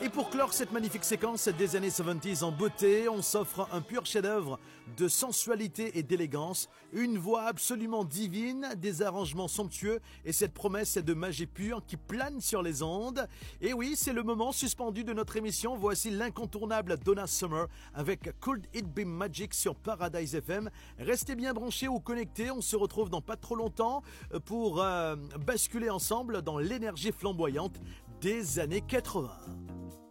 Et pour clore cette magnifique séquence des années 70s en beauté, on s'offre un pur chef-d'œuvre de sensualité et d'élégance, une voix absolument divine, des arrangements somptueux et cette promesse de magie pure qui plane sur les ondes. Et oui, c'est le moment suspendu de notre émission. Voici l'incontournable Donna Summer avec Could It Be Magic sur Paradise FM. Restez bien branchés ou connectés, on se retrouve dans pas trop longtemps pour basculer ensemble dans l'énergie flamboyante des années 80.